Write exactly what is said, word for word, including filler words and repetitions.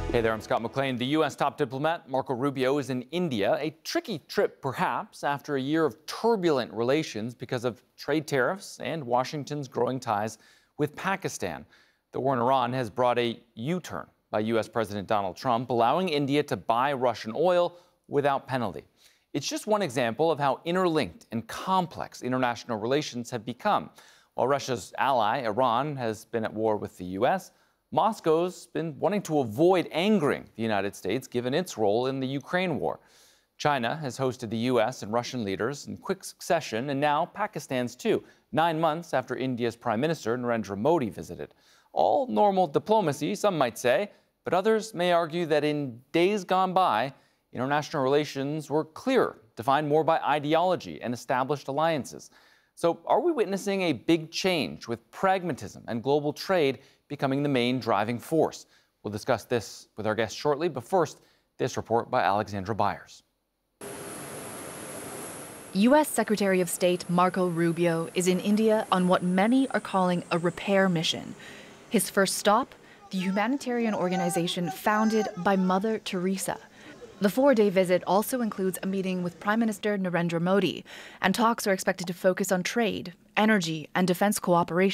Hey there, I'm Scott McLean. The U S top diplomat Marco Rubio is in India, a tricky trip perhaps after a year of turbulent relations because of trade tariffs and Washington's growing ties with Pakistan. The war in Iran has brought a U-turn by U S President Donald Trump, allowing India to buy Russian oil without penalty. It's just one example of how interlinked and complex international relations have become. While Russia's ally, Iran, has been at war with the U S, Moscow's been wanting to avoid angering the United States given its role in the Ukraine war. China has hosted the U S and Russian leaders in quick succession, and now Pakistan's too, nine months after India's Prime Minister Narendra Modi visited. All normal diplomacy, some might say, but others may argue that in days gone by, international relations were clearer, defined more by ideology and established alliances. So are we witnessing a big change with pragmatism and global trade becoming the main driving force? We'll discuss this with our guest shortly, but first, this report by Alexandra Byers. U S Secretary of State Marco Rubio is in India on what many are calling a repair mission. His first stop, the humanitarian organization founded by Mother Teresa. The four-day visit also includes a meeting with Prime Minister Narendra Modi, and talks are expected to focus on trade, energy, and defense cooperation.